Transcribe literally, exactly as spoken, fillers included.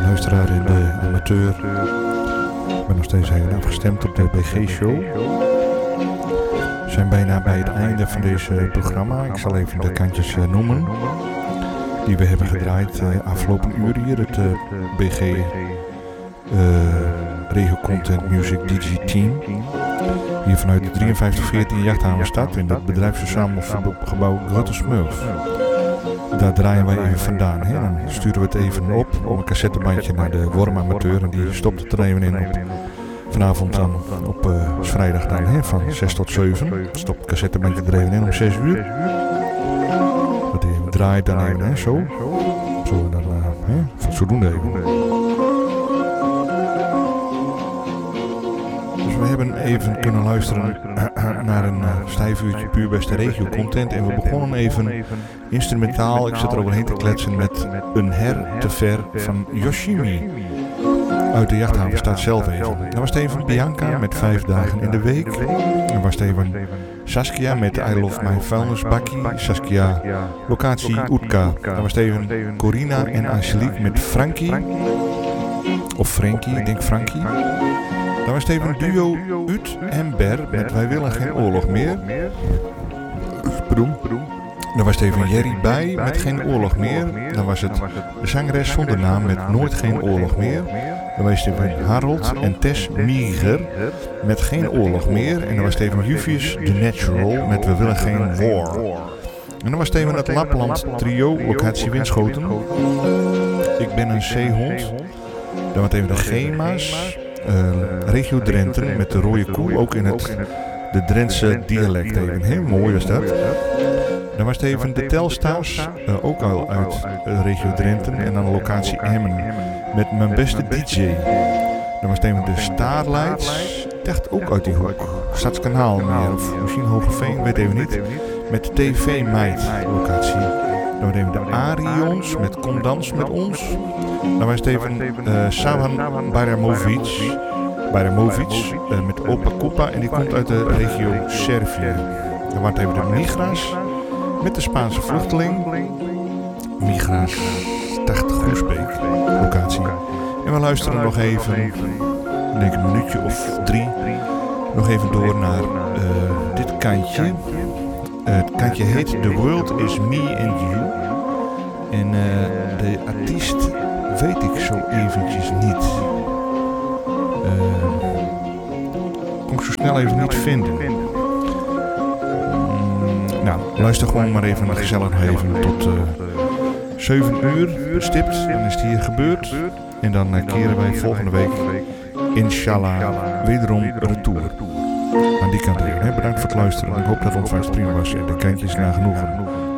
luisteraar en de amateur. Ik ben nog steeds heel afgestemd op de B G-show. We zijn bijna bij het einde van deze programma. Ik zal even de kantjes uh, noemen die we hebben gedraaid uh, afgelopen uur hier. Het uh, B G uh, Regio Content Music D J Team. Hier vanuit de drieënvijftig veertien Jachthavenstad in het bedrijfsverzamelgebouw Grote Smurf. Daar draaien wij even vandaan. Hè. Dan sturen we het even op op een cassettebandje naar de Wormamateur. En die stopt het er even in op. Vanavond dan op uh, vrijdag dan, hè, van zes tot zeven. Stopt het cassettebandje er even in om zes uur. Dat even draait dan even, hè, zo. Zo, dan, uh, hè, zodoende even. Dus we hebben even kunnen luisteren naar een uh, stijf uurtje puur beste regio content. En we begonnen even instrumentaal, ik zit er overheen te kletsen, met Een her te ver van Yoshimi. Uit de Jachthavenstad zelf even. Dan was het even Bianca met vijf dagen in de week. Dan was het even Saskia met I Love My Vuilnisbakkie. Saskia, locatie Oetka. Dan was het even Corina en Angelique met Frankie. Of Frankie, ik denk Frankie. Dan was het even duo Ut en Ber met Wij willen geen oorlog meer. Pardon. Dan was het even Jerry bij met Geen oorlog meer. Dan was het de zangeres zonder naam met Nooit geen oorlog meer. Dan was het even Harold en Tess Mieger met Geen oorlog meer. En dan was het even Juvius The Natural met We willen geen war. En dan was het even het Lapland trio, locatie Winschoten. Ik ben een zeehond. Dan was het even de Gema's. Uh, Regio Drenthe met de rode koe, ook in het de Drentse dialect even. Heel mooi was dat. Dan was het even de Telstars, uh, ook al uit uh, Regio Drenthe en dan de locatie Emmen met Mijn beste D J. Dan was het even de Starlights, echt ook uit die hoek. Stadskanaal meer, of misschien Hogeveen, weet even niet. Met T V Meid locatie. Dan was het even de Arions met Kom dans met ons. Dan was het even uh, Savan Baramovic, Baramovic uh, met Opa Kupa en die komt uit de regio Servië. Dan was het even de Migras met de Spaanse vluchteling. Migras tachtig Groesbeek locatie. En we luisteren nog even, denk een minuutje of drie, nog even door naar uh, dit kantje. Uh, het kantje heet The World Is Me and You. En uh, de artiest weet ik zo eventjes niet. Uh, kon ik zo snel even niet vinden. Mm, nou, luister gewoon maar even gezellig even tot uh, zeven uur stipt. Dan is het hier gebeurd. En dan uh, keren wij volgende week, inshallah, wederom retour. Aan die kant even. Bedankt voor het luisteren. Ik hoop dat het ontvangst prima was. En de kantjes naar genoegen.